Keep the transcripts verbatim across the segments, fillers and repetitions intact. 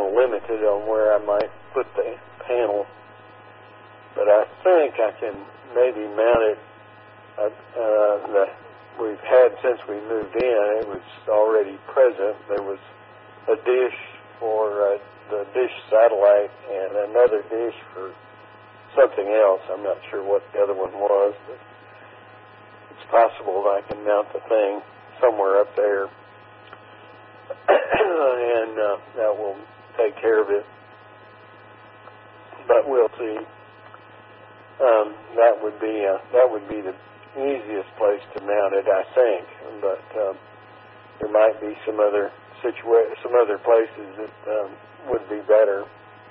of limited on where I might put the panel, but I think I can maybe mount it. Uh, uh, the, we've had since we moved in, it was already present. There was a dish for uh, the dish satellite and another dish for something else. I'm not sure what the other one was, but it's possible that I can mount the thing somewhere up there, and uh, that will take care of it. But we'll see. Um, that would be uh, that would be the easiest place to mount it, I think. But um, there might be some other situa- some other places that um, would be better.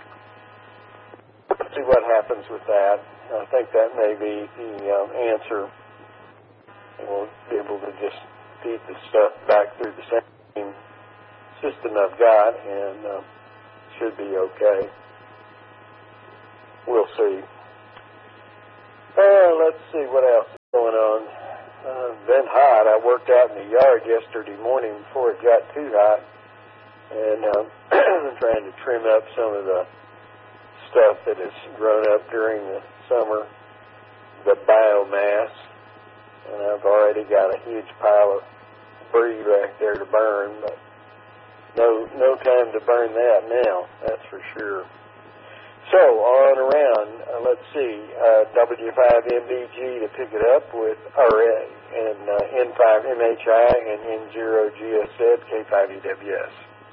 Let's see what happens with that. I think that may be the uh, answer. And we'll be able to just feed the stuff back through the same system I've got, and uh, should be okay. We'll see. Uh, let's see what else is going on. Uh, been hot. I worked out in the yard yesterday morning before it got too hot, and uh, trying to trim up some of the stuff that has grown up during the summer, the biomass, and I've already got a huge pile of debris back there to burn, but no no time to burn that now, that's for sure. So, on around, uh, let's see, uh, W five M B G to pick it up with, or, uh, and uh, N five M H I and N zero G S Z, K five E W S.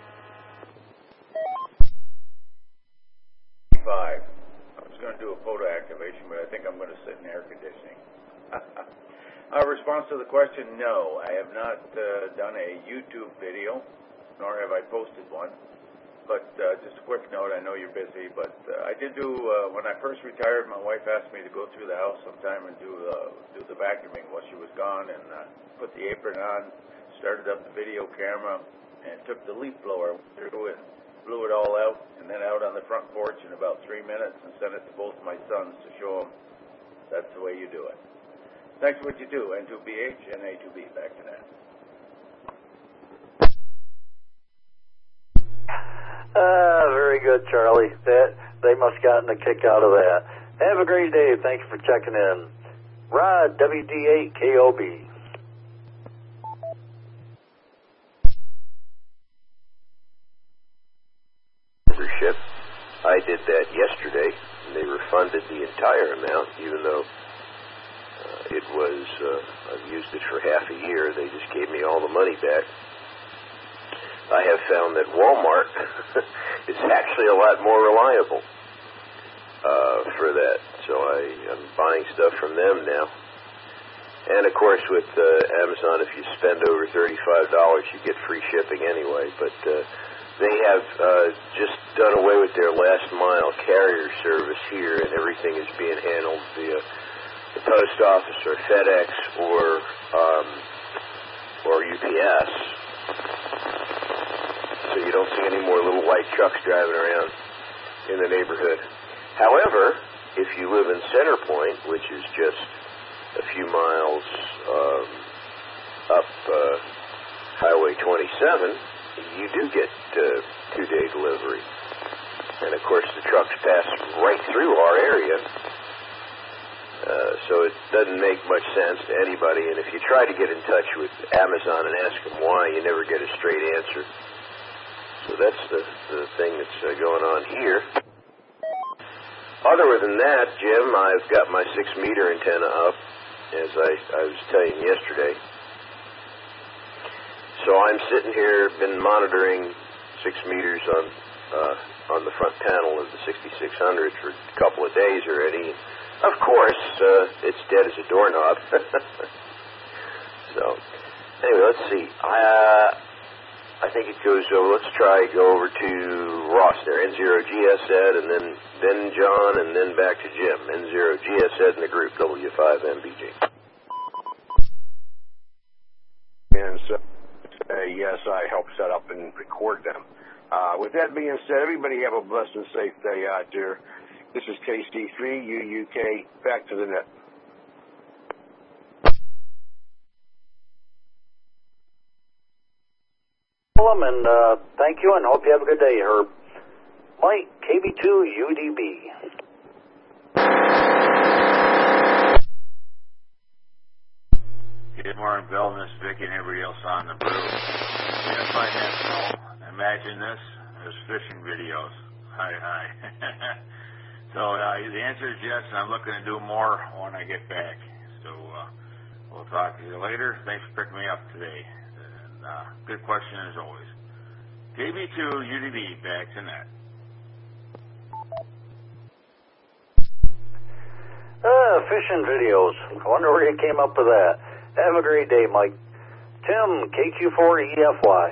Five. I was going to do a photo activation, but I think I'm going to sit in air conditioning. Our response to the question, no. I have not uh, done a YouTube video, nor have I posted one. But uh, just a quick note, I know you're busy, but uh, I did do, uh, when I first retired, my wife asked me to go through the house sometime and do, uh, do the vacuuming while she was gone, and uh, put the apron on, started up the video camera, and took the leaf blower through it, blew it all out, and then out on the front porch in about three minutes and sent it to both my sons to show them that's the way you do it. Thanks for what you do, N two B H and A two B. Back to that. Ah, very good, Charlie. That they must have gotten a kick out of that. Have a great day. Thanks for checking in. Rod, W D eight K O B. Membership. I did that yesterday, and they refunded the entire amount, even though uh, it was, uh, I've used it for half a year. They just gave me all the money back. I have found that Walmart is actually a lot more reliable uh, for that. So I am buying stuff from them now. And, of course, with uh, Amazon, if you spend over thirty-five dollars, you get free shipping anyway. But uh, they have uh, just done away with their last-mile carrier service here, and everything is being handled via the post office or FedEx or, um, or U P S. So you don't see any more little white trucks driving around in the neighborhood. However, if you live in Center Point, which is just a few miles um, up uh, Highway twenty-seven, you do get uh, two-day delivery. And, of course, the trucks pass right through our area, uh, so it doesn't make much sense to anybody. And if you try to get in touch with Amazon and ask them why, you never get a straight answer. So that's the, the thing that's uh, going on here. Other than that, Jim, I've got my six-meter antenna up, as I, I was telling you yesterday. So I'm sitting here, been monitoring six meters on uh, on the front panel of the sixty-six hundred for a couple of days already. Of course, uh, it's dead as a doorknob. So, anyway, let's see. I... Uh, I think it goes over, let's try go over to Ross there, N zero G S Z, and then, then John, and then back to Jim, N zero G S Z in the group, W five M B G. And so, uh, yes, I help set up and record them. Uh, with that being said, everybody have a blessed and safe day out there. This is K C three U U K, back to the net. And uh, thank you, and hope you have a good day, Herb. Mike, K B two U D B. Good morning, Bill, Miss Vicky, and everybody else on the brew. Yes, I have no. Imagine this. There's fishing videos. Hi, hi. So uh, the answer is yes, and I'm looking to do more when I get back. So uh, we'll talk to you later. Thanks for picking me up today. And uh, good question as always. K B two U D B, back to net. Uh, fishing videos. I wonder where you came up with that. Have a great day, Mike. Tim, K Q four E F Y.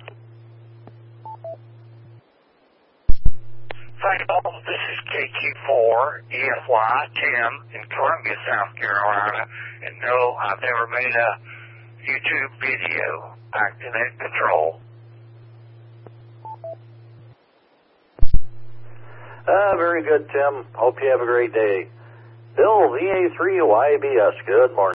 Hi, Paul. This is K Q four E F Y, Tim, in Columbia, South Carolina. And no, I've never made a YouTube video acting at Patrol. Uh, very good, Tim. Hope you have a great day. Bill, V A three Y B S. Good morning.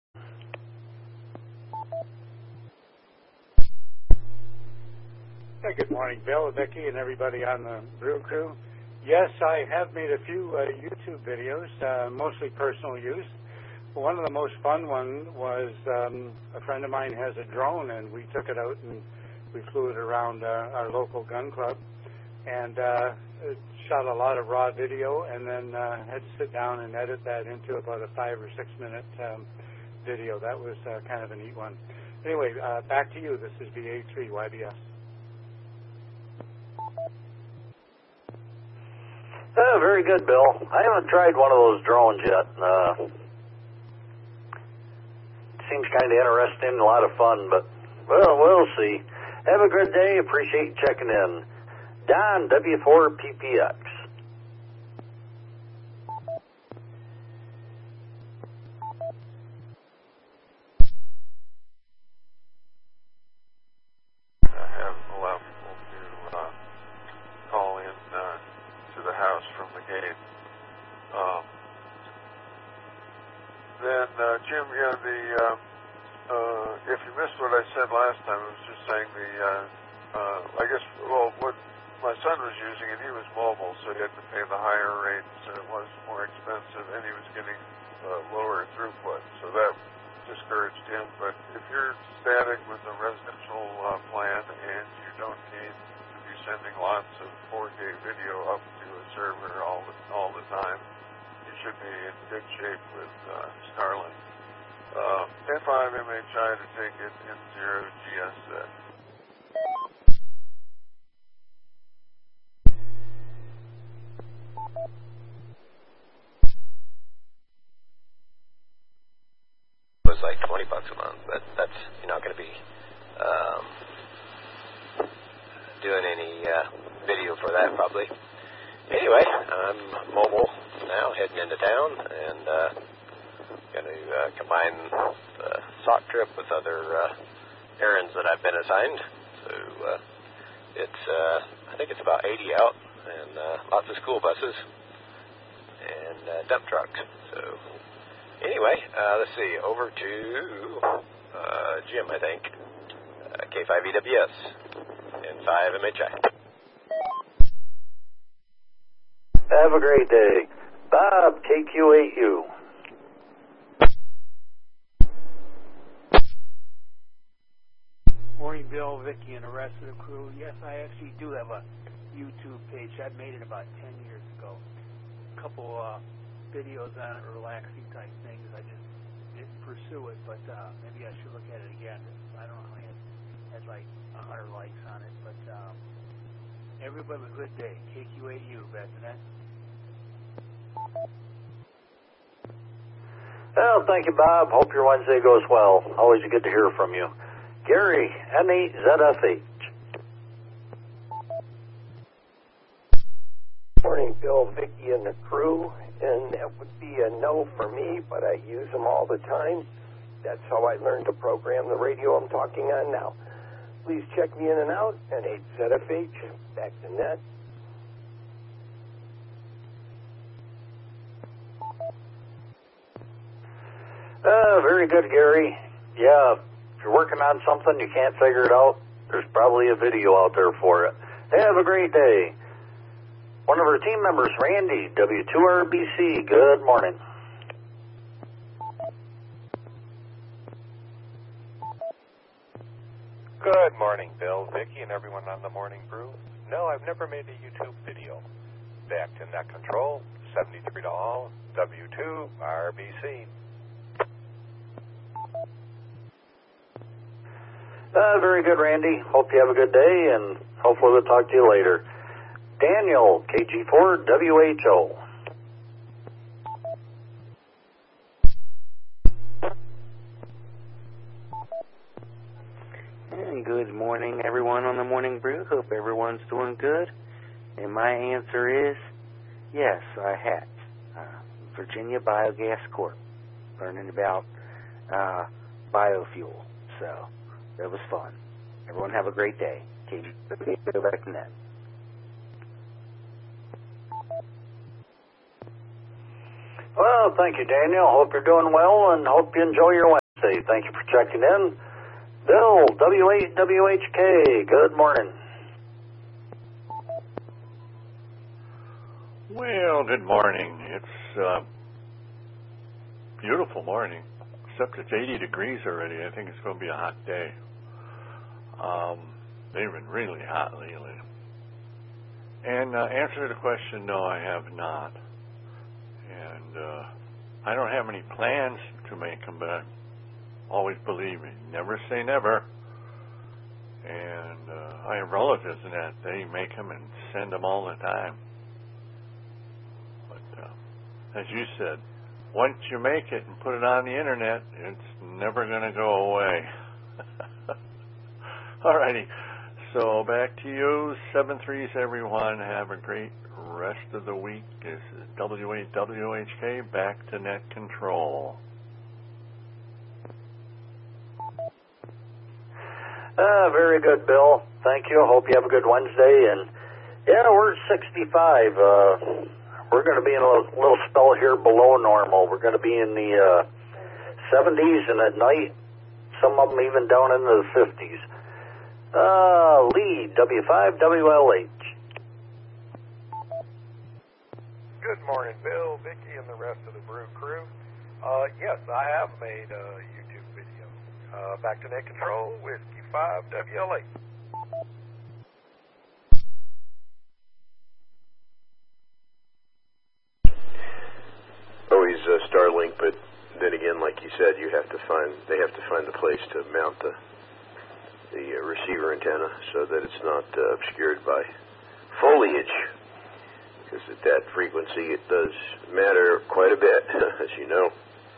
Hey, good morning, Bill, Vicky, and everybody on the Brew Crew. Yes, I have made a few uh, YouTube videos, uh, mostly personal use. One of the most fun ones was um, a friend of mine has a drone, and we took it out and we flew it around uh, our local gun club, and uh, it shot a lot of raw video, and then uh, had to sit down and edit that into about a five or six minute um, video. That was uh, kind of a neat one. Anyway, uh, back to you. This is V A three Y B S. Uh, very good, Bill. I haven't tried one of those drones yet. Uh, seems kind of interesting, a lot of fun, but, well, we'll see. Have a good day. Appreciate you checking in. Don, W four P P X. I have allowed people to uh, call in uh, to the house from the gate. Um, then, uh, Jim, yeah, the uh, uh, if you missed what I said last time, I was just saying the, uh, uh, I guess, well, what my son was using it, he was mobile, so he had to pay the higher rates, and it was more expensive, and he was getting uh, lower throughput, so that discouraged him. But if you're static with a residential uh, plan and you don't need to be sending lots of four K video up to a server all the, all the time, you should be in good shape with uh, Starlink. Uh, F five M H I to take it in zero G S Z. Was like twenty bucks a month, but that's, you're not going to be um, doing any uh, video for that probably. Anyway, I'm mobile now, heading into town, and uh, going to uh, combine the sock trip with other uh, errands that I've been assigned. So uh, it's, uh, I think it's about eighty out, and uh, lots of school buses and uh, dump trucks. So anyway, uh, let's see, over to uh, Jim, I think, uh, K five E W S and five M H I. Have a great day. Bob, K Q eight U. Morning, Bill, Vicky, and the rest of the crew. Yes, I actually do have a YouTube page. I made it about ten years ago. A couple uh, videos on it, relaxing type things. I just didn't pursue it, but uh, maybe I should look at it again. I don't know how it had like one hundred likes on it, but um, everybody have a good day. K Q eight U, back to that. Well, thank you, Bob. Hope your Wednesday goes well. Always good to hear from you. Gary, M eight Z F H. Morning, Bill, Vicky, and the crew. And that would be a no for me, but I use them all the time. That's how I learned to program the radio I'm talking on now. Please check me in and out, M eight Z F H, back to net. Uh, very good, Gary. Yeah, if you're working on something, you can't figure it out, there's probably a video out there for it. Have a great day. one of our team members, Randy, W two R B C. Good morning. Good morning, Bill, Vicki, and everyone on the Morning Brew. No, I've never made a YouTube video. Back to Net Control, seventy-three to all, W two R B C. Uh, very good, Randy. Hope you have a good day, and hopefully we'll talk to you later. Daniel, K G four W H O. And good morning, everyone on the Morning Brew. Hope everyone's doing good. And my answer is, yes, I have. Uh, Virginia Biogas Corp, learning about uh, biofuel. So that was fun. Everyone have a great day. Keep go back to net. Well, thank you, Daniel. Hope you're doing well, and hope you enjoy your Wednesday. Thank you for checking in. Bill, W eight W H K, good morning. Well, good morning. It's a beautiful morning, except it's eighty degrees already. I think it's going to be a hot day. Um, they've been really hot lately. And uh, answer to the question, no, I have not. And uh, I don't have any plans to make them, but I always believe me, never say never. And uh, I have relatives in that. They make them and send them all the time. But uh, as you said, once you make it and put it on the internet, it's never going to go away. Alrighty. So back to you, seven threes, everyone. Have a great rest of the week. This is W eight W H K, back to Net Control. Uh, very good, Bill. Thank you. Hope you have a good Wednesday. And yeah, we're at sixty-five. Uh, we're going to be in a little, little spell here below normal. We're going to be in the uh, seventies, and at night, some of them even down into the fifties. Uh, Lee, W five W L H. Good morning, Bill, Vicki, and the rest of the Brew crew. Uh, yes, I have made a YouTube video. Uh, back to Net Control, Whiskey five W L H. Always uh, Starlink, but then again, like you said, you have to find they have to find the place to mount the the uh, receiver antenna so that it's not uh, obscured by foliage, because at that frequency it does matter quite a bit, as you know.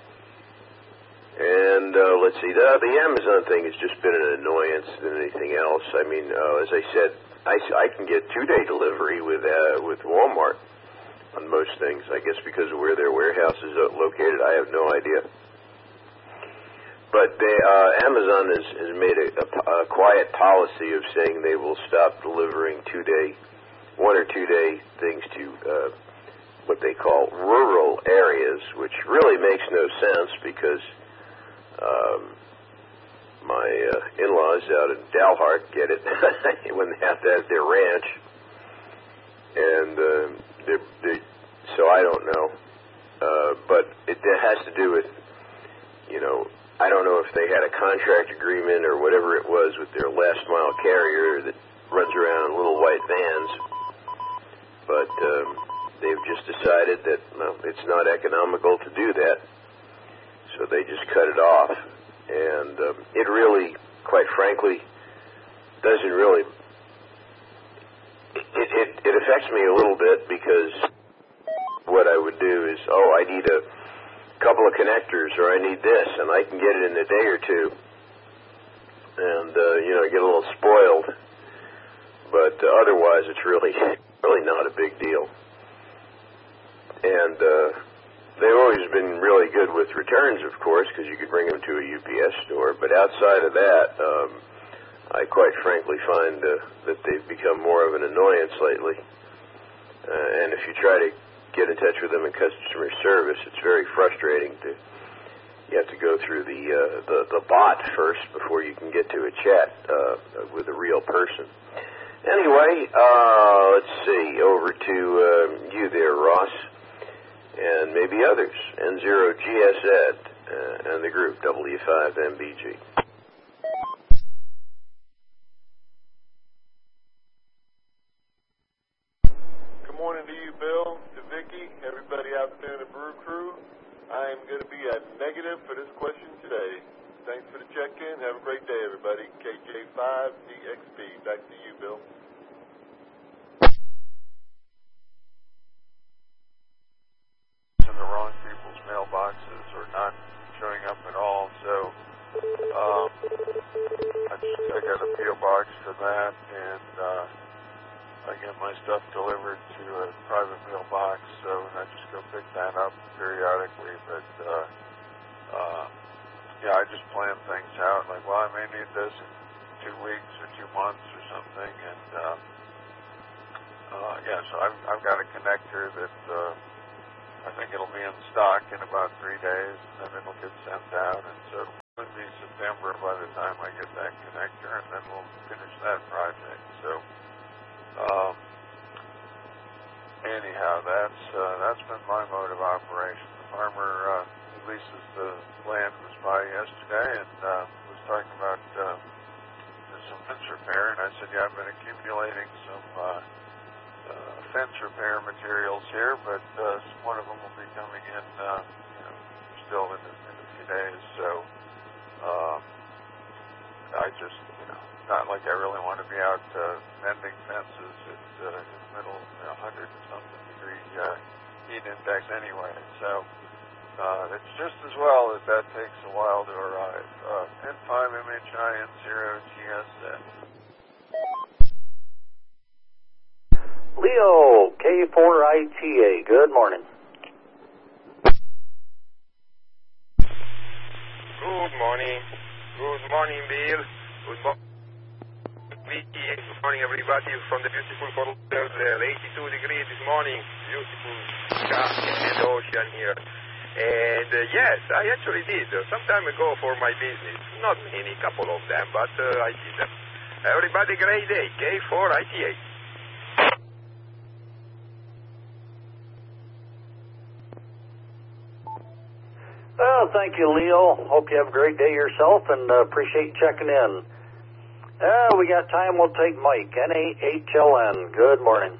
And uh, let's see, the, the Amazon thing has just been an annoyance than anything else. I mean, uh, as I said, I, I can get two-day delivery with uh, with Walmart on most things. I guess because of where their warehouse is located, I have no idea. But they, uh, Amazon has, has made a, a, a quiet policy of saying they will stop delivering two-day, one or two-day things to uh, what they call rural areas, which really makes no sense because um, my uh, in-laws out in Dalhart get it when they have to have their ranch, and uh, they're, they're, so I don't know. Uh, but it, it has to do with, you know, I don't know if they had a contract agreement or whatever it was with their last mile carrier that runs around in little white vans, but um, they've just decided that well, it's not economical to do that, so they just cut it off. And um, it really, quite frankly, doesn't really, it, it, it affects me a little bit, because what I would do is, oh, I need a couple of connectors, or I need this, and I can get it in a day or two, and uh, you know, get a little spoiled. But uh, otherwise, it's really, really not a big deal. And uh, they've always been really good with returns, of course, because you could bring them to a U P S store. But outside of that, um, I quite frankly find uh, that they've become more of an annoyance lately. Uh, and if you try to get in touch with them in customer service, it's very frustrating to you have to go through the uh, the, the bot first before you can get to a chat uh, with a real person. Anyway, uh, let's see, over to uh, you there, Ross, and maybe others, N zero G S Ed, uh, and the group, W five M B G. Good morning to you, Bill, to Vicky, everybody out there in the Brew Crew. I am going to be a negative for this question today. Thanks for the check-in. Have a great day, everybody. K J five D X P. Back to you, Bill. In the wrong people's mailboxes or not showing up at all. So um, I just I got a P O box for that, and uh, I get my stuff delivered to a private mailbox. So I just go pick that up periodically. But uh, uh, yeah, I just plan things out. Like, well, I may need this in two weeks or two months or something, and uh, uh, yeah. So I've I've got a connector that. Uh, I think it'll be in stock in about three days, and then it'll get sent out, and so it'll be September by the time I get that connector, and then we'll finish that project. So, um, anyhow, that's uh, that's been my mode of operation. The farmer uh, he leases the land was by yesterday, and uh, was talking about uh, some fence repair, and I said, yeah, I've been accumulating some. Uh, Uh, fence repair materials here, but uh, one of them will be coming in uh, you know, still in, a, in a few days. So uh, I just, you know, not like I really want to be out uh, mending fences at uh, in the middle of you know, one hundred and something degree uh, heat index anyway. So uh, it's just as well that that takes a while to arrive. Uh, N five M H I N zero G S N. Leo, K four I T A, good morning. Good morning. Good morning, Bill. Good morning, Vicky. Good morning, everybody from the beautiful Fort Lauderdale. eighty-two degrees this morning. Beautiful sky and ocean here. And uh, yes, I actually did uh, some time ago for my business. Not many, couple of them, but uh, I did them. Everybody, great day. K four I T A. Well, thank you, Leo. Hope you have a great day yourself, and uh, appreciate checking in. Uh, we got time. We'll take Mike, N A H L N. Good morning.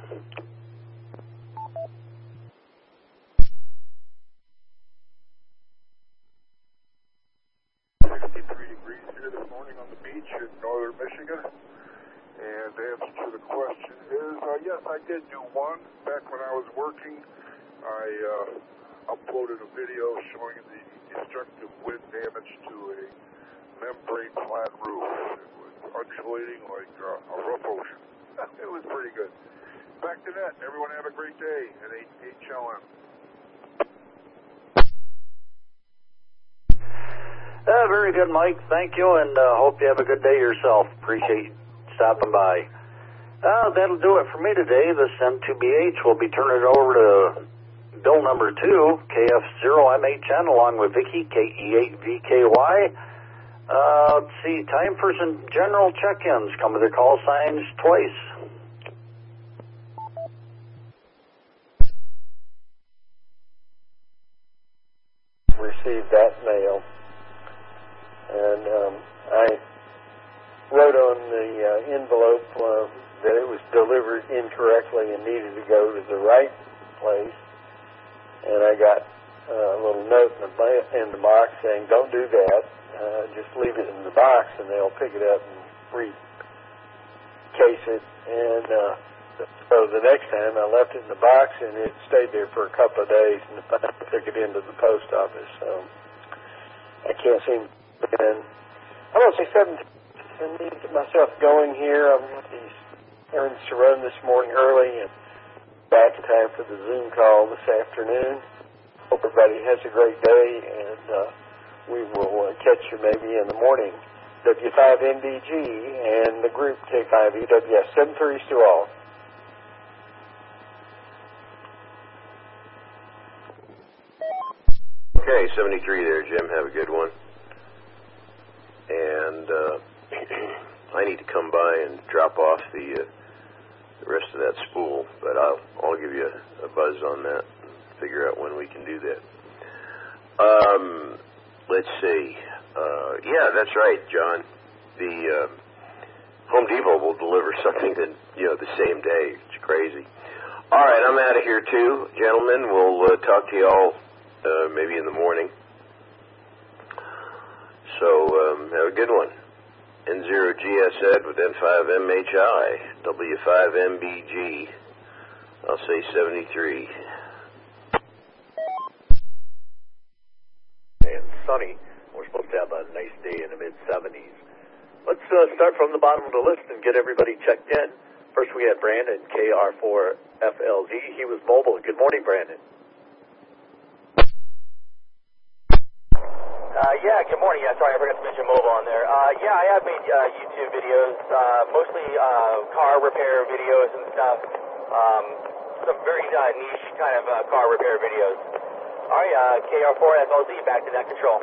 sixty-three degrees here this morning on the beach in northern Michigan. And the answer to the question is, uh, yes, I did do one. Back when I was working, I uh, uploaded a video showing the destructive wind damage to a membrane-clad roof. It was undulating like uh, a rough ocean. It was pretty good. Back to that. Everyone have a great day at H L M. Uh, very good, Mike. Thank you, and uh, hope you have a good day yourself. Appreciate you stopping by. Uh, that'll do it for me today. This N two B H will be turning it over to Bill number two, K F zero M H N, along with Vicky, K E eight V K Y. Uh, let's see, time for some general check-ins. Come with their call signs twice. Received that mail, and um, I wrote on the uh, envelope uh, that it was delivered incorrectly and needed to go to the right place. And I got uh, a little note in the, in the box saying, don't do that. Uh, just leave it in the box, and they'll pick it up and recase it. And uh, so the next time I left it in the box, and it stayed there for a couple of days, and I took it into the post office. So I can't seem to get in. I'm going to say seventeen. I need to get myself going here. I've got these errands to run this morning early, and back in time for the Zoom call this afternoon. Hope everybody has a great day, and uh, we will uh, catch you maybe in the morning. W five N D G and the group K five E W S. Seven threes to all. Okay, seventy-three there, Jim. Have a good one. And uh, I need to come by and drop off the uh, that spool, but I'll, I'll give you a, a buzz on that and figure out when we can do that. Um, let's see. Uh, yeah, that's right, John. The uh, Home Depot will deliver something that, you know, the same day. It's crazy. All right, I'm out of here too, gentlemen. We'll uh, talk to you all uh, maybe in the morning. So um, have a good one. N zero G S Ed with N five M H I, W five M B G. I'll say seventy-three. And sunny. We're supposed to have a nice day in the mid seventies. Let's uh, start from the bottom of the list and get everybody checked in. First we had Brandon, K R four F L Z. He was mobile. Good morning, Brandon. Uh, yeah, good morning. Yeah, sorry, I forgot to mention mobile on there. Uh, yeah, I have made uh, YouTube videos, uh, mostly uh, car repair videos and stuff. Um, some very uh, niche kind of uh, car repair videos. All right, uh, K R four F L Z, back to net control.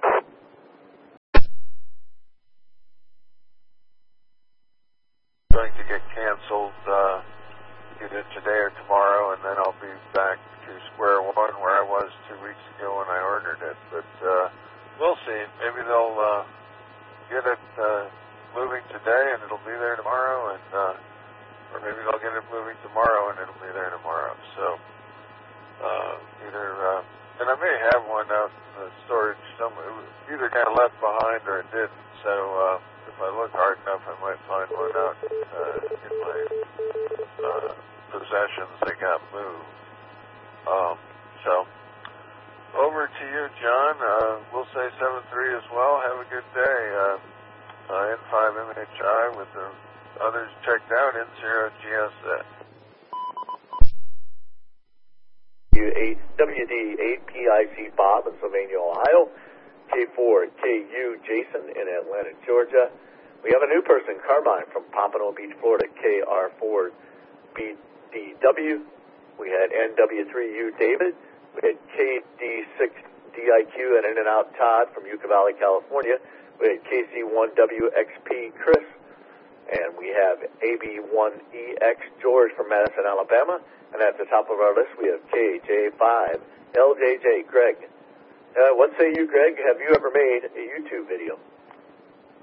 Going to get canceled uh, either today or tomorrow, and then I'll be back to square one where I was two weeks ago when I ordered it. But uh, we'll see. Maybe they'll uh, get it uh, moving today, and it'll be there tomorrow, and uh, or maybe they'll get it moving tomorrow, and it'll be there tomorrow. So uh, either, uh, and I may have one out in the storage somewhere. It was either got left behind or it didn't. So. Uh, If I look hard enough, I might find one out uh, in my uh, possessions that got moved. Um, so, over to you, John. Uh, we'll say seven three as well. Have a good day. Uh, uh, N five M H I with the others checked out. N zero G S Ed. W D eight P I C Bob in Sylvania, Ohio. K four K U Jason in Atlanta, Georgia. We have a new person, Carmine from Pompano Beach, Florida, K R four B D W. We had N W three U David. We had K D six D I Q and In and Out Todd from Yucca Valley, California. We had K C one W X P Chris. And we have A B one E X George from Madison, Alabama. And at the top of our list, we have K J five L J J Greg. Uh, what say you, Greg? Have you ever made a YouTube video?